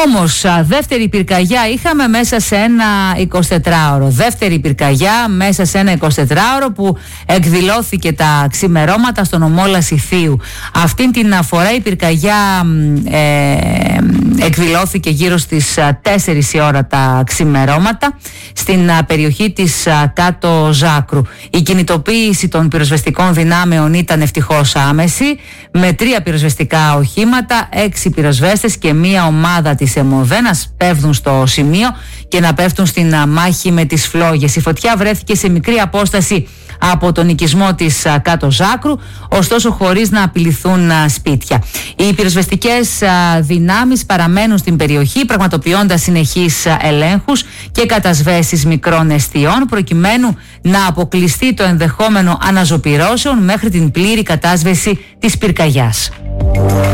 Όμως, δεύτερη πυρκαγιά είχαμε μέσα σε ένα 24ωρο. Δεύτερη πυρκαγιά μέσα σε ένα 24ωρο που εκδηλώθηκε τα ξημερώματα στο νομό Λασιθίου. Αυτήν την φορά η πυρκαγιά εκδηλώθηκε γύρω στις 4 η ώρα τα ξημερώματα στην περιοχή της Κάτω Ζάκρου. Η κινητοποίηση των πυροσβεστικών δυνάμεων ήταν ευτυχώς άμεση, με 3 πυροσβεστικά οχήματα, 6 πυροσβέστες και μία ομάδα της ΕΜΟΔΕ να σπέβδουν στο σημείο και να πέφτουν στην μάχη με τις φλόγες. Η φωτιά βρέθηκε σε μικρή απόσταση από τον οικισμό της Κάτω Ζάκρου, ωστόσο χωρίς να απειληθούν σπίτια. Οι πυροσβεστικές δυνάμεις παραμένουν στην περιοχή, πραγματοποιώντας συνεχείς ελέγχους και κατασβέσεις μικρών εστιών, προκειμένου να αποκλειστεί το ενδεχόμενο αναζωπυρώσεων μέχρι την πλήρη κατάσβεση της πυρκαγιάς.